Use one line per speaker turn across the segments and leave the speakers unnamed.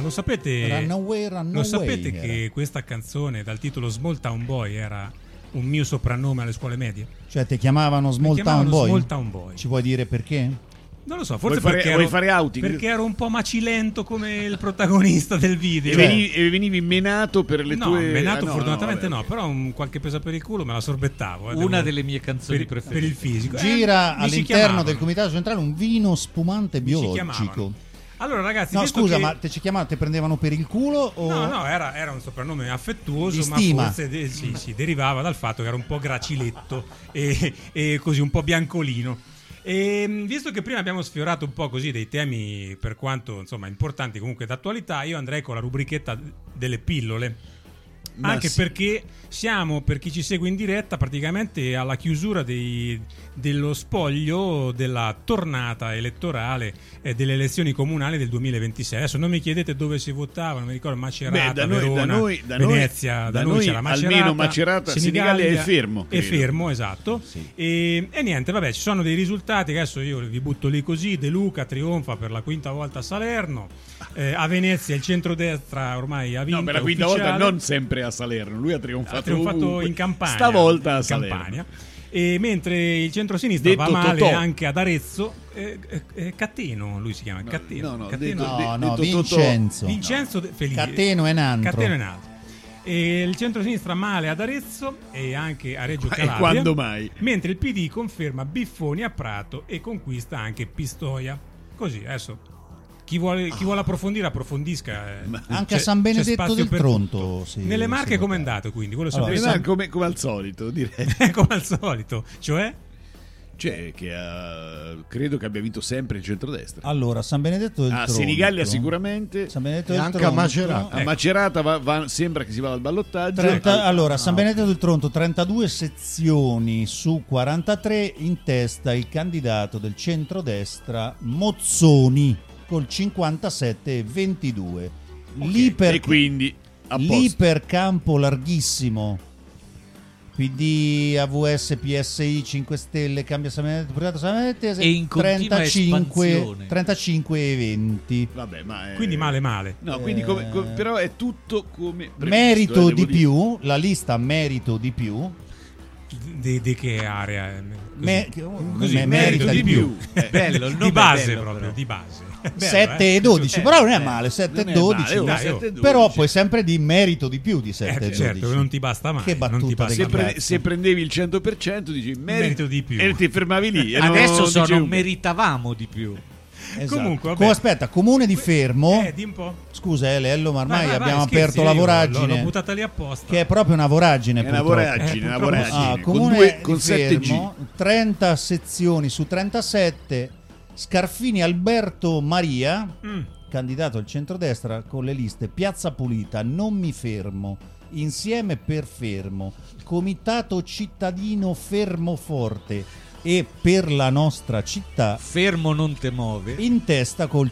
lo sapete?
Runaway,
Lo sapete
era.
che questa canzone dal titolo Small Town Boy era un mio soprannome alle scuole medie?
Cioè ti chiamavano Small
Mi chiamavano
Town Boy?
Small Town Boy.
Ci vuoi dire perché?
Non lo so, forse
vuoi fare outing?
perché ero un po' macilento come il protagonista del video.
E venivi menato per le
No,
tue...
menato
no,
fortunatamente
vabbè.
no, però qualche pesa per il culo me la sorbettavo.
Una delle mie canzoni
per
preferite.
il fisico.
Gira
Mi ci
all'interno
chiamavano.
del comitato centrale un vino spumante
Mi ci
biologico.
chiamavano. Allora ragazzi,
No,
visto
scusa,
che...
ma te ci chiamavano, te prendevano per il culo o...
No, era un soprannome affettuoso,
Di
ma
stima.
forse sì, derivava dal fatto che era un po' graciletto e così un po' biancolino. E visto che prima abbiamo sfiorato un po' così dei temi, per quanto insomma importanti comunque d'attualità, io andrei con la rubrichetta delle pillole.
Ma
Anche
sì.
perché siamo, per chi ci segue in diretta, praticamente alla chiusura dello spoglio della tornata elettorale delle elezioni comunali del 2026. Adesso non mi chiedete dove si votava, non mi ricordo, Macerata,
Da noi-
Verona,
da noi-
Venezia, da noi c'era Macerata,
almeno Macerata, Senigallia è fermo,
È
credo.
fermo, esatto. E niente, vabbè, ci sono dei risultati che adesso io vi butto lì così. De Luca trionfa per la quinta volta a Salerno. A Venezia il centrodestra ormai ha vinto.
No, per la quinta
ufficiale.
volta non sempre a Salerno, lui ha trionfato,
Ha trionfato
ovunque.
in Campania.
Stavolta a
in
Salerno.
Campania. E mentre il centrosinistra
Detto
va male
Totò.
anche ad Arezzo, Cateno, lui si chiama Cateno.
no,
Cateno.
detto
Vincenzo.
Vincenzo Felice.
Cateno è un altro.
Cateno è un altro. E il centrosinistra male ad Arezzo e anche a Reggio
E
Calabria.
quando mai?
Mentre il PD conferma Biffoni a Prato e conquista anche Pistoia. Così, adesso chi vuole approfondire approfondisca.
Anche
C'è-
a San
c'è
Benedetto
spazio
del
per
Tronto.
tutto.
sì,
Nelle Marche
sì.
come è andato quindi? Quello
Allora,
sapete?
Come al solito, direi.
Come al solito. Cioè?
Cioè, che credo che abbia vinto sempre il centrodestra.
Allora, San Benedetto del Tronto.
Senigallia sicuramente.
San Benedetto
E
del
anche a
Tronto.
Macerata.
A Macerata sembra che si vada al ballottaggio.
Allora, San Benedetto del Tronto, 32 sezioni su 43, in testa il candidato del centrodestra Mozzoni col 57,22.
E quindi a posto.
L'ipercampo larghissimo. PD, AVS, PSI, 5 Stelle, cambia San Benedetto,
E in continua espansione.
35 e 20.
Vabbè, ma è...
Quindi male.
No, quindi però è tutto come previsto,
Merito
devo
di
dire.
più, la lista merito di più.
Di che area? Così,
Merita di più.
Bello, il
di
nome
base
è bello,
proprio,
però.
di base.
7 e 12, però non è male, 7
Non
e
è
12.
male,
dai,
7 e 12.
Però poi sempre di merito di più di 7 e 12.
certo, non ti basta mai.
Che
non
battuta
ti basta
dei
mai.
cazzo.
Se prendevi il 100% dici
Merito di più.
E ti fermavi lì. e
Adesso
non
sono
dicevi-
meritavamo di più.
Esatto.
Comunque, vabbè.
Aspetta, comune di Fermo.
Di un po'.
Scusa, Lello, ma ormai
Vai,
abbiamo
scherzi,
aperto la
io
voragine.
L'ho buttata lì apposta.
Che è proprio una voragine.
È una
purtroppo.
voragine, una
purtroppo
voragine.
Ah, comune
con
di
7G.
Fermo, 30 sezioni su 37. Scarfini Alberto Maria, candidato al centrodestra con le liste Piazza Pulita, Non mi fermo, Insieme per Fermo, Comitato Cittadino Fermoforte e Per la nostra città,
Fermo non te muove.
in testa col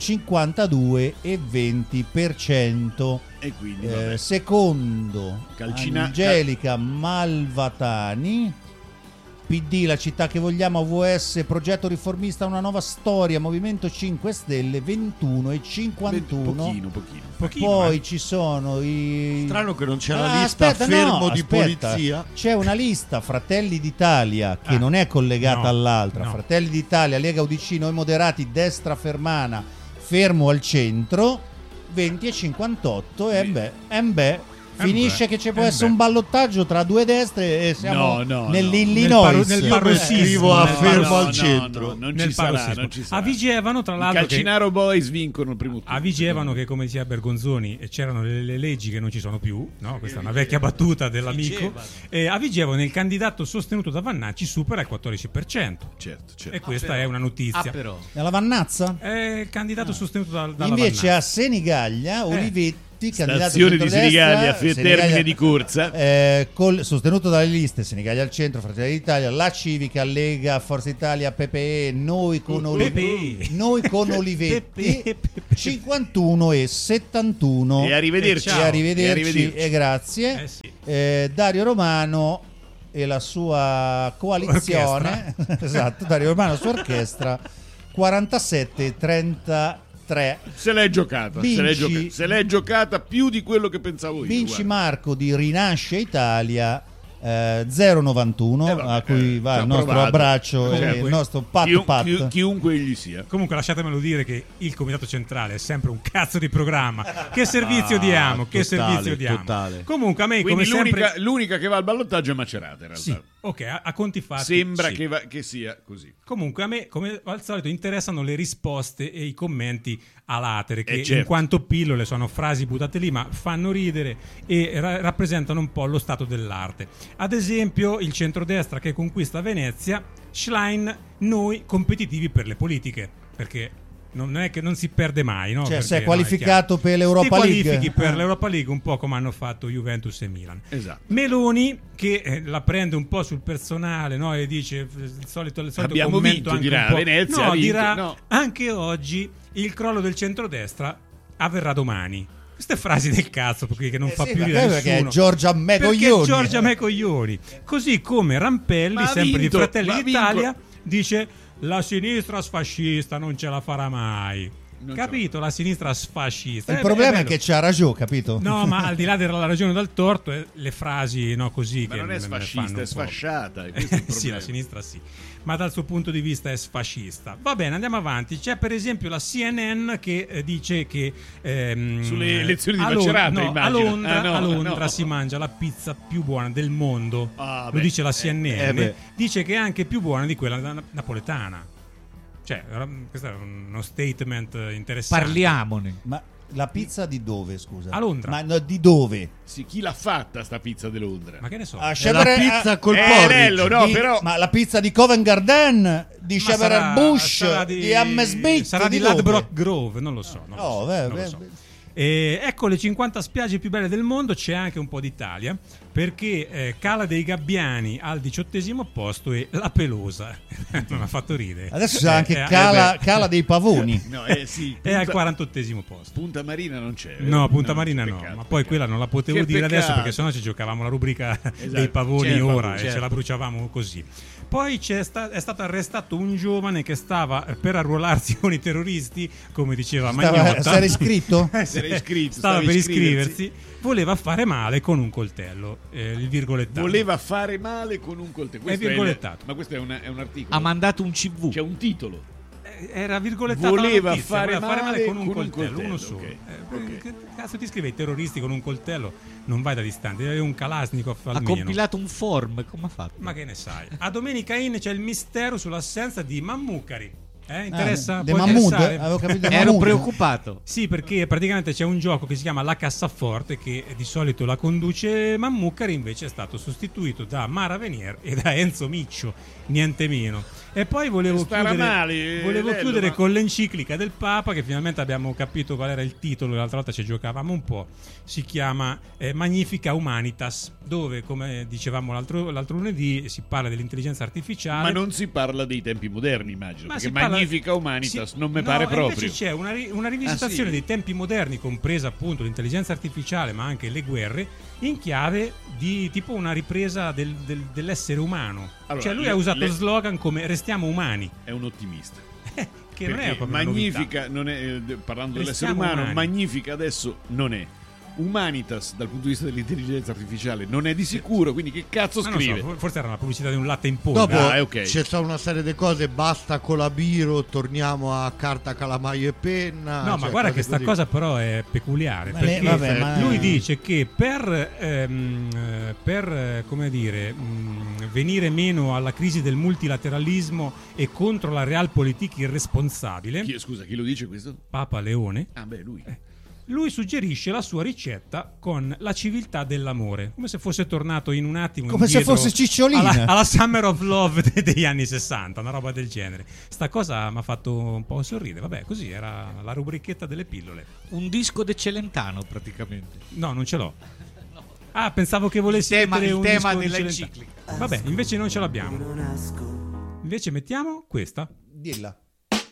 52,20%.
E quindi vabbè.
Secondo Angelica Malvatani, PD, la città che vogliamo, AVS, progetto riformista, una nuova storia, Movimento 5 Stelle, 21 e 51.
Pochino.
Poi ci sono i...
Strano che non c'è la lista fermo di polizia.
C'è una lista Fratelli d'Italia che non è collegata
no,
all'altra.
no.
Fratelli d'Italia, Lega UDC, Noi Moderati, Destra Fermana, fermo al centro, 20 e 58. Finisce che ci può essere un ballottaggio tra due destre e siamo
No,
nell'Illinois.
nel
Io mi
parossismo,
scrivo a
nel
fermo al
parossismo.
centro.
No, non
nel
ci sarà,
parossismo.
non ci sarà.
A Vigevano, tra
I
l'altro,
Calcinaro Boys vincono il primo turno.
a Vigevano che, come diceva Bergonzoni, c'erano le leggi che non ci sono più, no? Questa è una vecchia battuta dell'amico. A Vigevano il candidato sostenuto da Vannacci supera il 14%.
Certo.
E questa è una notizia.
Però.
Nella Vannazza?
È il candidato sostenuto dalla
Invece
Vannacci.
a Senigallia, Olivetti, candidato
Stazione di
centrodestra,
Senigallia, termine di corsa.
sostenuto dalle liste Senigallia al centro, Fratelli d'Italia, La Civica, Lega, Forza Italia, PPE, Noi con Olivetti, 51 e 71.
E arrivederci.
Ciao.
Arrivederci e grazie.
Sì.
Dario Romano e la sua coalizione, esatto, Dario Romano e la sua orchestra, 47 e 33. 3.
Se l'hai giocata.
Vinci-
Se l'hai giocata più di quello che pensavo io.
Vinci
guarda.
Marco di Rinasce Italia 091, a cui va il nostro
approvato.
abbraccio e
Comunque,
il nostro pat.
Chiunque egli sia.
Comunque lasciatemelo dire che il Comitato Centrale è sempre un cazzo di programma. Che servizio diamo? Che
totale,
servizio diamo?
totale.
Comunque a me
Quindi
come sempre
l'unica che va al ballottaggio è Macerata, in realtà.
sì, ok, a conti fatti
Sembra
sì.
che sia così.
Comunque a me, come al solito, interessano le risposte e i commenti a latere, che
certo.
in quanto pillole sono frasi buttate lì, ma fanno ridere e rappresentano un po' lo stato dell'arte. Ad esempio, il centrodestra che conquista Venezia, Schlein, noi competitivi per le politiche, perché non è che non si perde mai, no?
Cioè,
Perché,
si è qualificato per l'Europa
ti
League.
qualifichi per l'Europa League un po' come hanno fatto Juventus e Milan.
Esatto.
Meloni che la prende un po' sul personale, no? E dice il solito
Abbiamo
commento
vinto,
anche
dirà,
un po'.
Venezia
no,
ha vinto,
dirà
no.
anche oggi il crollo del centrodestra avverrà domani. Queste frasi del cazzo che non fa
sì,
più ridere
perché
nessuno.
è Giorgia Mecoglioni.
Perché Giorgia Mecoglioni. Così come Rampelli,
Ma ha
sempre
vinto,
di Fratelli
ma ha
d'Italia, dice la sinistra sfascista non ce la farà mai.
Non
Capito? La sinistra sfascista.
Il problema è
bello.
che c'ha ragione, capito?
No, ma al di là della ragione o del torto, le frasi no, così
Ma
che
non è
me ne fanno
sfascista,
un
è
po'.
sfasciata. Questo è il
Sì,
problema.
la sinistra sì, ma dal suo punto di vista è sfascista. Va bene, andiamo avanti. C'è per esempio la CNN che dice che
Sulle elezioni di
a
Macerata,
no,
immagino.
a Londra
No.
si mangia la pizza più buona del mondo.
Ah,
Lo
beh,
dice la CNN.
beh.
Dice che è anche più buona di quella napoletana. Cioè, questo è uno statement interessante.
Parliamone.
Ma la pizza di dove, scusa?
A Londra.
Ma no, di dove?
Sì, chi l'ha fatta sta pizza di Londra?
Ma che ne so?
A
È la pizza col porridge.
bello, no,
di-
però
Ma la pizza di Covent Garden, di
Ma
Shepherd Bush,
sarà
di Hammersmith,
sarà di
dove?
Ladbroke Grove, non lo so. Non lo
No,
so,
beh,
non lo
beh,
so.
beh.
Ecco le 50 spiagge più belle del mondo, c'è anche un po' d'Italia, perché Cala dei Gabbiani al 18° posto e La Pelosa. Non ha fatto ridere.
Adesso c'è anche
beh.
Cala dei Pavoni.
no, sì,
È al 48° posto.
Punta Marina non c'è.
No, Punta
No,
Marina no,
peccato,
ma poi
peccato.
quella non la potevo
Che
dire adesso
peccato.
perché sennò ci giocavamo la rubrica dei
Esatto,
pavoni
certo,
ora e
certo.
ce la bruciavamo così. Poi è stato arrestato un giovane che stava per arruolarsi con i terroristi, come diceva Magnotta.
Si era iscritto?
Si era iscritto,
Stava
stava
per
iscriversi.
iscriversi, voleva fare male con un coltello, il virgolettato.
Voleva fare male con un coltello. Questo
virgolettato.
ma questo è un articolo.
Ha mandato un CV.
C'è un titolo.
Era virgolettato
Voleva
la notizia,
fare male
con un
con un
coltello,
coltello,
uno solo.
ok, ok.
Che cazzo ti scrive i terroristi con un coltello? Non vai da distante, devi avere un Kalashnikov
Ha
almeno.
compilato un form. Come ha fatto?
Ma che ne sai? A Domenica Inn c'è il mistero sull'assenza di Mammucari. Interessa?
De
Può
Mahmood?
interessare?
Avevo capito
Ero
Mahmood.
preoccupato.
Sì, perché praticamente c'è un gioco che si chiama La Cassaforte che di solito la conduce Mammucari, invece è stato sostituito da Mara Venier e da Enzo Miccio, niente meno. E poi volevo
Starà
chiudere,
male,
volevo
bello,
chiudere
ma-
con l'enciclica del Papa, che finalmente abbiamo capito qual era il titolo, l'altra volta ci giocavamo un po'. Si chiama Magnifica Humanitas, dove, come dicevamo l'altro lunedì, si parla dell'intelligenza artificiale.
Ma non si parla dei tempi moderni, immagino.
Ma
Perché
si parla-
Magnifica Humanitas
sì,
non mi
no,
pare
e
proprio.
Invece c'è una rivisitazione
Ah, sì?
dei tempi moderni, compresa appunto l'intelligenza artificiale, ma anche le guerre, in chiave di tipo una ripresa dell'essere umano.
Allora,
Cioè lui ha usato
le-
il slogan come restiamo umani,
È un ottimista.
che non è
Perché
proprio una novità.
Magnifica non è, parlando dell'essere
Restiamo
umano,
umani.
Magnifica adesso non è. Humanitas dal punto di vista dell'intelligenza artificiale non è di sicuro, quindi che cazzo
Ma non so,
scrive?
forse era una pubblicità di un latte in polvere.
Dopo
ok.
c'è stata una serie di cose, basta con la biro, torniamo a carta, calamaio e penna.
No, ma
cioè,
guarda
cose
che sta
così.
cosa però è peculiare,
Ma
perché
vabbè, ma-
lui dice che per come dire, venire meno alla crisi del multilateralismo e contro la realpolitik irresponsabile,
Scusa, chi lo dice questo?
Papa Leone,
Ah, beh, lui.
lui suggerisce la sua ricetta con la civiltà dell'amore, come se fosse tornato in un attimo
Come se
indietro
fosse Cicciolina.
alla Summer of Love degli anni 60, una roba del genere. Sta cosa mi ha fatto un po' sorridere. Vabbè, così era la rubrichetta delle pillole.
Un disco de Celentano praticamente.
No, non ce l'ho. Ah, pensavo che volessi
Il tema-
mettere
il
un
tema
disco di
dell'enciclica.
Celentano. Vabbè, invece non ce l'abbiamo. Invece mettiamo questa.
Dilla.